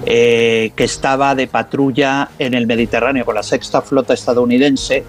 que estaba de patrulla en el Mediterráneo con la Sexta Flota estadounidense.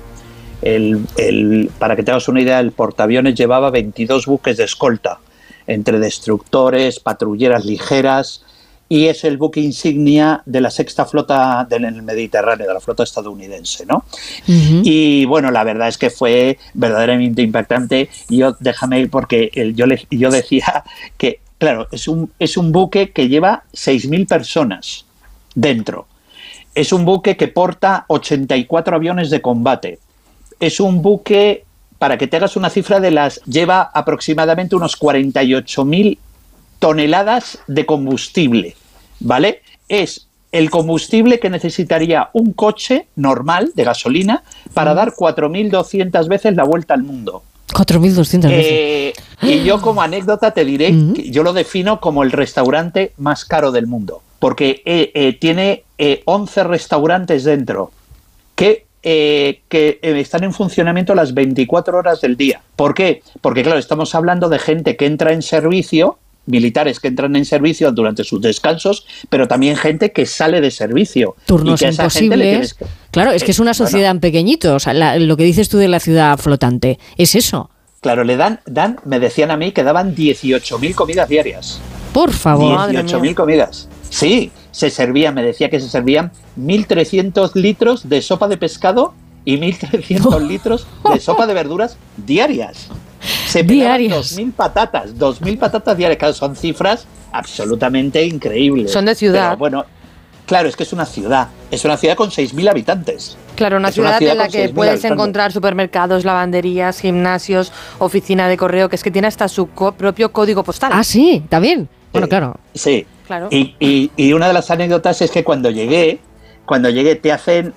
Para que te hagas una idea, el portaaviones llevaba 22 buques de escolta, entre destructores, patrulleras ligeras, y es el buque insignia de la Sexta Flota del Mediterráneo, de la flota estadounidense, ¿no? Uh-huh. Y bueno, la verdad es que fue verdaderamente impactante. Déjame ir porque yo decía que, claro, es un buque que lleva 6.000 personas dentro. Es un buque que porta 84 aviones de combate. Es un buque, para que te hagas una cifra, lleva aproximadamente unos 48.000 toneladas de combustible, ¿vale? Es el combustible que necesitaría un coche normal de gasolina para dar 4.200 veces la vuelta al mundo. 4.200 veces. Y yo, como anécdota, te diré que yo lo defino como el restaurante más caro del mundo, porque tiene 11 restaurantes dentro que están en funcionamiento las 24 horas del día. ¿Por qué? Porque, claro, estamos hablando de gente que entra en servicio, militares que entran en servicio durante sus descansos, pero también gente que sale de servicio. Turnos imposibles. Claro, es que es una sociedad en pequeñito. O sea, lo que dices tú de la ciudad flotante, es eso. Claro, me decían a mí que daban 18.000 comidas diarias. Por favor. 18.000 comidas. Sí, me decía que se servían 1.300 litros de sopa de pescado y 1.300 litros de sopa de verduras diarias. Se pegaban 2.000 patatas diarias. Claro, son cifras absolutamente increíbles. Son de ciudad. Pero bueno, claro, es que es una ciudad con 6.000 habitantes. Claro, una ciudad en la que puedes encontrar supermercados, lavanderías, gimnasios, oficina de correo, que es que tiene hasta su propio código postal. Ah, sí, también. Bueno, claro. Sí. Claro. Y una de las anécdotas es que cuando llegué te hacen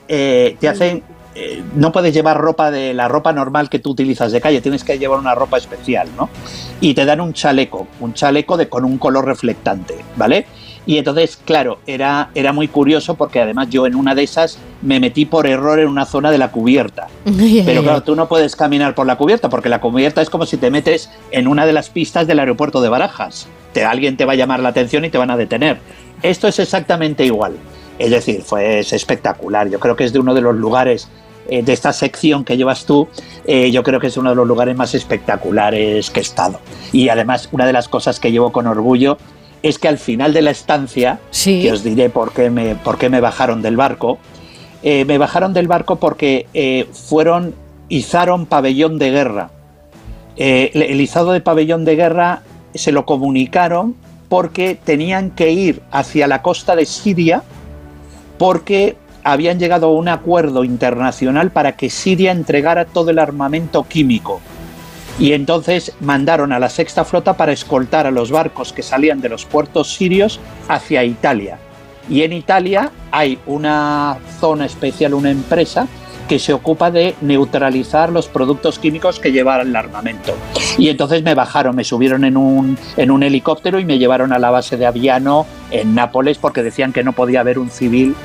no puedes llevar la ropa normal que tú utilizas de calle, tienes que llevar una ropa especial, ¿no? Y te dan un chaleco con un color reflectante, ¿vale? Y entonces, claro, era muy curioso porque además yo en una de esas me metí por error en una zona de la cubierta. Pero claro, tú no puedes caminar por la cubierta porque la cubierta es como si te metes en una de las pistas del aeropuerto de Barajas. Alguien te va a llamar la atención y te van a detener. Esto es exactamente igual. Es decir, es espectacular. Yo creo que es de uno de los lugares de esta sección que llevas tú, yo creo que es uno de los lugares más espectaculares que he estado. Y además, una de las cosas que llevo con orgullo es que al final de la estancia, sí, que os diré por qué me bajaron del barco, me bajaron del barco porque izaron pabellón de guerra. El izado de pabellón de guerra se lo comunicaron porque tenían que ir hacia la costa de Siria porque habían llegado a un acuerdo internacional para que Siria entregara todo el armamento químico. Y entonces mandaron a la Sexta Flota para escoltar a los barcos que salían de los puertos sirios hacia Italia. Y en Italia hay una zona especial, una empresa que se ocupa de neutralizar los productos químicos que llevaban el armamento. Y entonces me subieron en un helicóptero y me llevaron a la base de Aviano en Nápoles porque decían que no podía haber un civil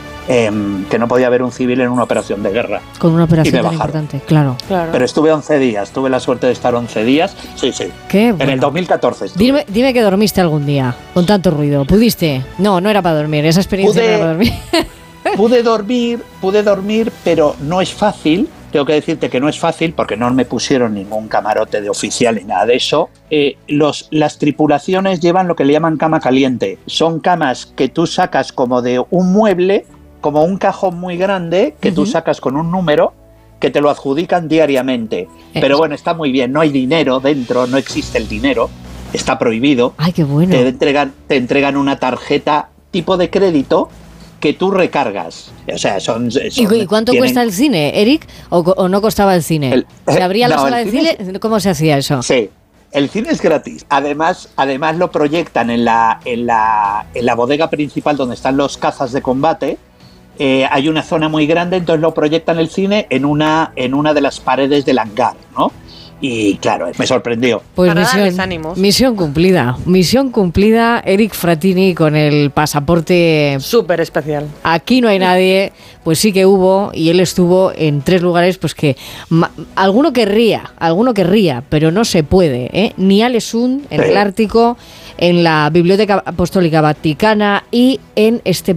en una operación de guerra. Con una operación tan importante, claro. Pero estuve 11 días, tuve la suerte de estar 11 días. Sí. Qué bueno. En el 2014 estuve. Dime que dormiste algún día, con tanto ruido. ¿Pudiste? No era para dormir, esa experiencia no era para dormir. Pude dormir, pero no es fácil. Tengo que decirte que no es fácil porque no me pusieron ningún camarote de oficial ni nada de eso. Las tripulaciones llevan lo que le llaman cama caliente. Son camas que tú sacas como de un mueble, como un cajón muy grande, que tú sacas con un número, que te lo adjudican diariamente. Pero bueno, está muy bien, no hay dinero dentro, no existe el dinero, está prohibido. ¡Ay, qué bueno! Te entregan una tarjeta tipo de crédito que tú recargas. O sea, ¿Y cuánto cuesta el cine, Eric? ¿O no costaba el cine? ¿Se abría la sala de cine? ¿Cómo se hacía eso? Sí. El cine es gratis. Además lo proyectan en la bodega principal donde están los cazas de combate. Hay una zona muy grande, entonces lo proyectan el cine en una de las paredes del hangar, ¿no? Y claro, me sorprendió. Pues misión cumplida, Eric Frattini con el pasaporte súper especial. Aquí no hay nadie, pues sí que hubo, y él estuvo en 3 lugares, pues que alguno querría, pero no se puede, ¿eh? Ni Alesund, en el Ártico, en la Biblioteca Apostólica Vaticana y en este